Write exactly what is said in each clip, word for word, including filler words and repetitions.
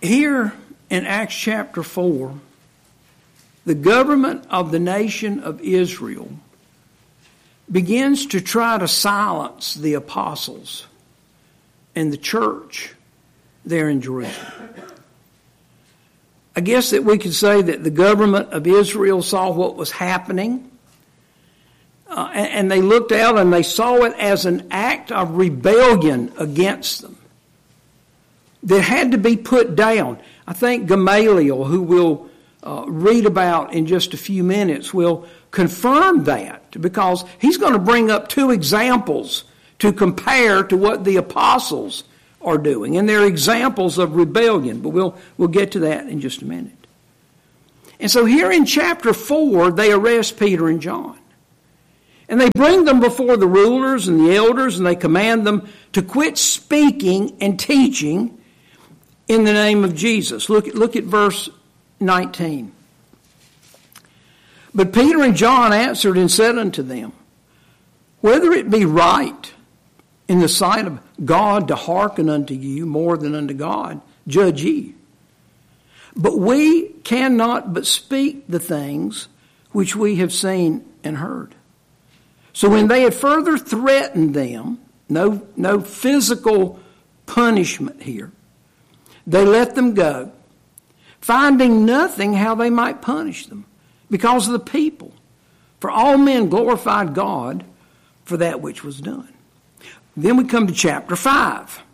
Here in Acts chapter four, the government of the nation of Israel begins to try to silence the apostles and the church there in Jerusalem. I guess that we could say that the government of Israel saw what was happening, uh, and, and they looked out and they saw it as an act of rebellion against them that had to be put down. I think Gamaliel, who we'll uh, read about in just a few minutes, will confirm that, because he's going to bring up two examples to compare to what the apostles are doing. And they're examples of rebellion, but we'll we'll get to that in just a minute. And so here in chapter four, they arrest Peter and John. And they bring them before the rulers and the elders, and they command them to quit speaking and teaching in the name of Jesus. Look, look at verse nineteen. But Peter and John answered and said unto them, whether it be right in the sight of God to hearken unto you more than unto God, judge ye. But we cannot but speak the things which we have seen and heard. So when they had further threatened them, no, no physical punishment here, they let them go, finding nothing how they might punish them, because of the people. For all men glorified God for that which was done. Then we come to chapter five.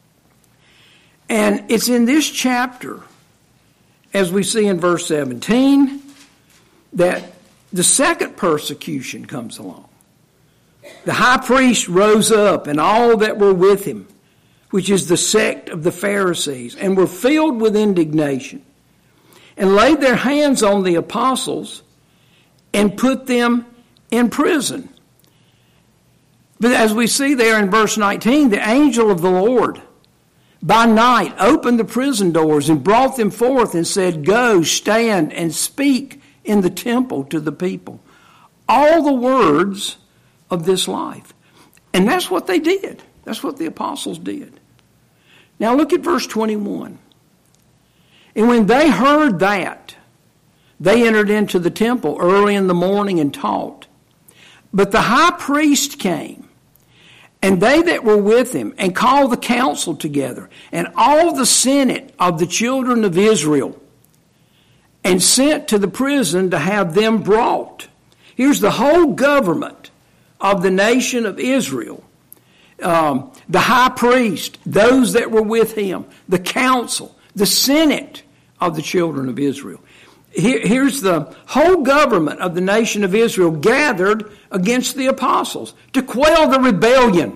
And it's in this chapter, as we see in verse seventeen, that the second persecution comes along. The high priest rose up, and all that were with him, which is the sect of the Pharisees, and were filled with indignation, and laid their hands on the apostles and put them in prison. But as we see there in verse nineteen, the angel of the Lord by night opened the prison doors and brought them forth and said, go, stand, and speak in the temple to the people all the words of this life. And that's what they did. That's what the apostles did. Now look at verse twenty-one. And when they heard that, they entered into the temple early in the morning and taught. But the high priest came, and they that were with him, and called the council together, and all the senate of the children of Israel, and sent to the prison to have them brought. Here's the whole government of the nation of Israel. Um, the high priest, those that were with him, the council, the senate of the children of Israel. Here, here's the whole government of the nation of Israel gathered against the apostles to quell the rebellion.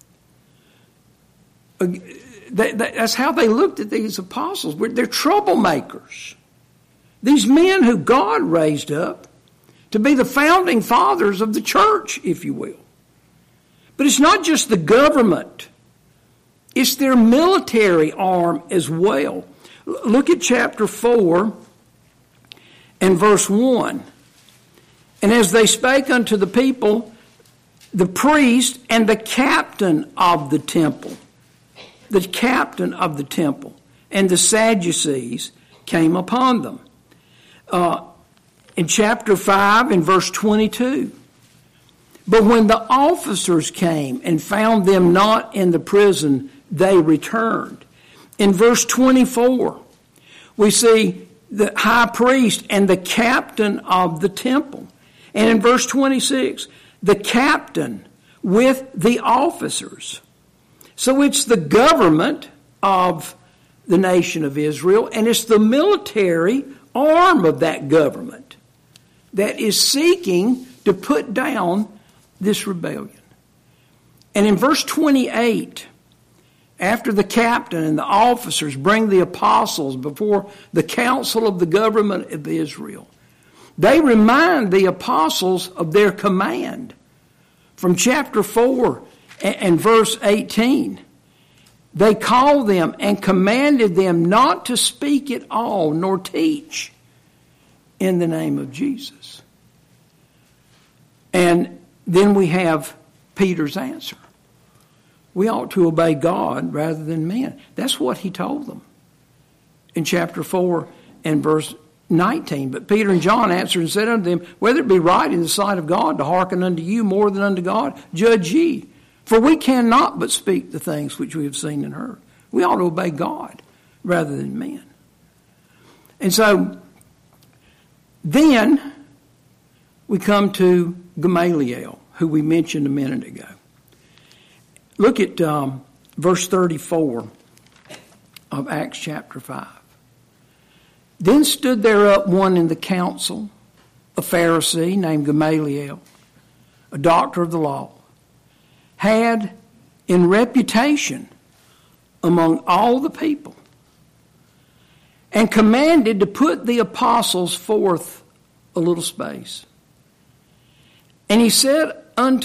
That's how they looked at these apostles. They're troublemakers. These men who God raised up to be the founding fathers of the church, if you will. But it's not just the government. It's their military arm as well. Look at chapter four and verse one. And as they spake unto the people, the priest and the captain of the temple, the captain of the temple, and the Sadducees came upon them. Uh, in chapter five, in verse twenty-two. But when the officers came and found them not in the prison, they returned. In verse twenty-four, we see the high priest and the captain of the temple. And in verse twenty-six, the captain with the officers. So it's the government of the nation of Israel, and it's the military arm of that government that is seeking to put down this rebellion. And in verse twenty-eight, after the captain and the officers bring the apostles before the council of the government of Israel, they remind the apostles of their command from chapter four and verse eighteen. They called them and commanded them not to speak at all nor teach in the name of Jesus. And then we have Peter's answer. We ought to obey God rather than men. That's what he told them. in chapter four and verse nineteen. But Peter and John answered and said unto them, whether it be right in the sight of God to hearken unto you more than unto God, judge ye. For we cannot but speak the things which we have seen and heard. We ought to obey God rather than men. And so then we come to Gamaliel, who we mentioned a minute ago. Look at um, verse thirty-four of Acts chapter five. Then stood there up one in the council, a Pharisee named Gamaliel, a doctor of the law, had in reputation among all the people, and commanded to put the apostles forth a little space. And he said unto